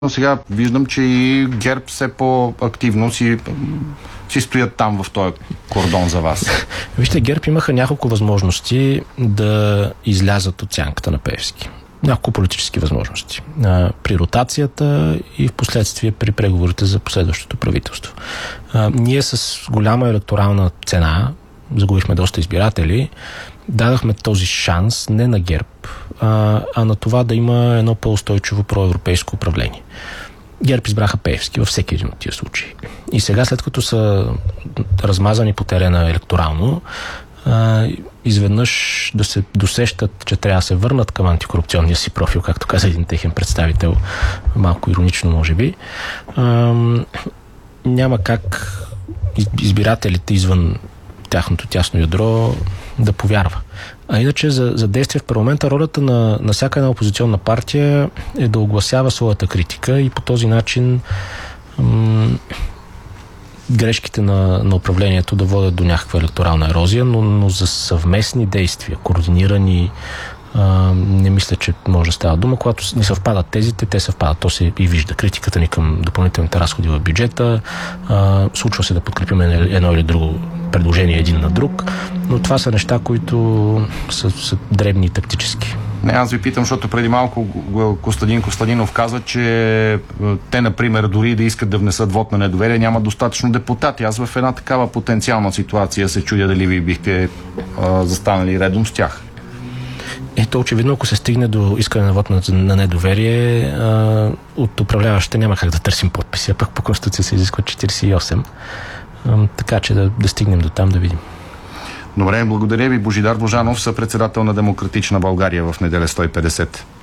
Но сега виждам, че и ГЕРБ все по-активно си стоят там в този кордон за вас. Вижте, ГЕРБ имаха няколко възможности да излязат от сянката на Пеевски. Няколко политически възможности. При ротацията и в последствие при преговорите за последващото правителство. Ние с голяма електорална цена, загубихме доста избиратели, дадахме този шанс не на ГЕРБ, а на това да има едно по-устойчиво проевропейско управление. ГЕРБ избраха Пеевски във всеки един от тия случаи. И сега, след като са размазани по терена електорално, изведнъж да се досещат, че трябва да се върнат към антикорупционния си профил, както каза един техен представител, малко иронично може би, няма как избирателите извън тяхното тясно ядро да повярва. А иначе за действие в парламента ролята на всяка една опозиционна партия е да огласява своята критика и по този начин грешките на управлението да водят до някаква електорална ерозия, но за съвместни действия, координирани, не мисля, че може да става дума. Когато не съвпадат тезите, те съвпадат. То се и вижда. Критиката ни към допълнителните разходи в бюджета, случва се да подкрепим едно или друго предложение един на друг, но това са неща, които са дребни и тактически. Не, аз ви питам, защото преди малко Костадин Костадинов каза, че те, например, дори да искат да внесат вод на недоверие, няма достатъчно депутати. Аз в една такава потенциална ситуация се чудя дали ви бихте застанали редом с тях. Ето, очевидно, ако се стигне до искане на вод на недоверие, от управляващите няма как да търсим подписи, а пък по Конституция се изисква 48. Така че да стигнем до там, да видим. Добре, благодаря ви. Божидар Божанов, съпредседател на Демократична България в Неделя 150.